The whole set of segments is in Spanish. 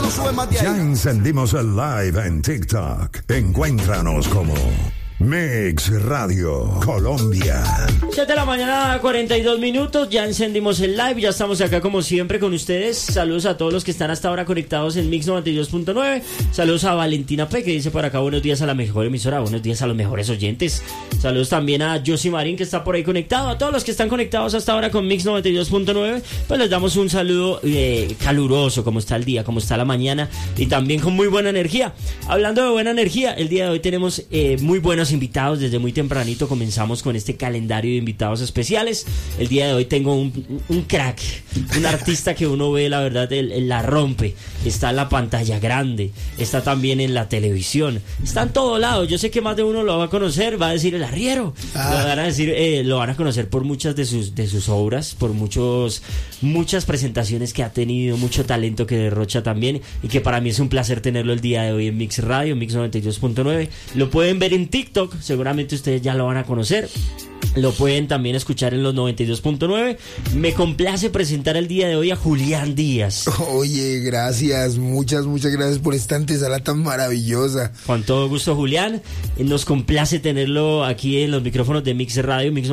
tú subes más de ahí. Ya encendimos el live en TikTok. Encuéntranos como Mix Radio Colombia. 7 de la mañana, 42 minutos. Ya encendimos el live. Ya estamos acá como siempre con ustedes. Saludos a todos los que están hasta ahora conectados en Mix 92.9. Saludos a Valentina P, que dice por acá: buenos días a la mejor emisora, buenos días a los mejores oyentes. Saludos también a Josie Marín, que está por ahí conectado. A todos los que están conectados hasta ahora con Mix 92.9, pues les damos un saludo caluroso. ¿Cómo está el día? ¿Cómo está la mañana? Y también con muy buena energía. Hablando de buena energía, el día de hoy tenemos muy buenos invitados. Desde muy tempranito comenzamos con este calendario de invitados especiales. El día de hoy tengo un crack, un artista que uno ve, la verdad, él la rompe. Está en la pantalla grande, está también en la televisión, está en todo lado. Yo sé que más de uno lo va a conocer, va a decir el arriero. Lo van a conocer por muchas de sus obras, por muchas presentaciones que ha tenido, mucho talento que derrocha también, y que para mí es un placer tenerlo el día de hoy en Mix Radio, Mix 92.9. Lo pueden ver en TikTok, seguramente ustedes ya lo van a conocer. Lo pueden también escuchar en los 92.9. Me complace presentar el día de hoy a Julián Díaz. Oye, gracias, muchas gracias por esta antesala tan maravillosa. Con todo gusto, Julián. Nos complace tenerlo aquí en los micrófonos de Mix Radio, Mix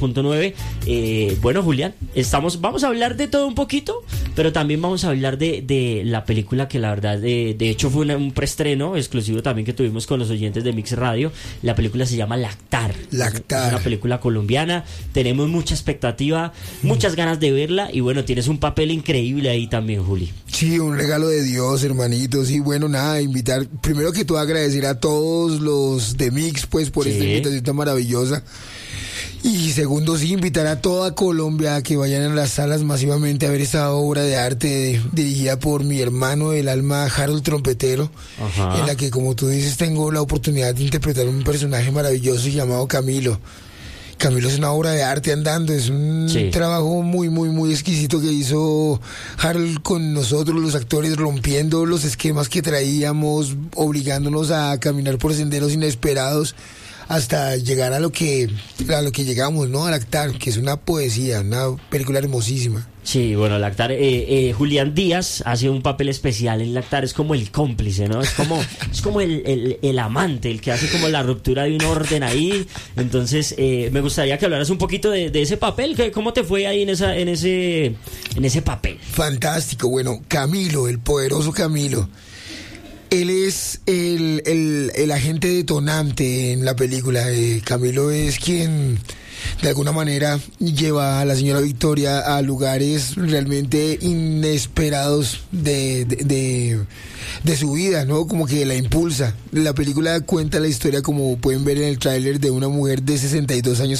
92.9. Bueno, Julián, vamos a hablar de todo un poquito, pero también vamos a hablar de la película que la verdad, de hecho fue un preestreno exclusivo también que tuvimos con los oyentes de Mix Radio. La película se llama Lactar. Es una película colombiana. Tenemos mucha expectativa, muchas ganas de verla, y bueno, tienes un papel increíble ahí también, Juli. Sí, un regalo de Dios, hermanitos. Y bueno, nada, invitar, primero que todo, agradecer a todos los de Mix, pues, por esta invitación tan maravillosa. Y segundo, sí, invitar a toda Colombia a que vayan a las salas masivamente a ver esta obra de arte dirigida por mi hermano del alma, Harold Trompetero. Ajá. En la que, como tú dices, tengo la oportunidad de interpretar un personaje maravilloso llamado Camilo. Camilo es una obra de arte andando, es un trabajo muy exquisito que hizo Harold con nosotros, los actores, rompiendo los esquemas que traíamos, obligándonos a caminar por senderos inesperados hasta llegar a lo que llegamos, ¿no? A Lactar, que es una poesía, una película hermosísima. Sí, bueno, Lactar, Julián Díaz hace un papel especial en Lactar, es como el cómplice, ¿no? Es como el amante, el que hace como la ruptura de un orden ahí. Entonces, me gustaría que hablaras un poquito de ese papel. ¿Cómo te fue ahí en ese papel? Fantástico. Bueno, Camilo, el poderoso Camilo, él es el agente detonante en la película. Camilo es quien de alguna manera lleva a la señora Victoria a lugares realmente inesperados de su vida, ¿no? Como que la impulsa. La película cuenta la historia, como pueden ver en el tráiler, de una mujer de 62 años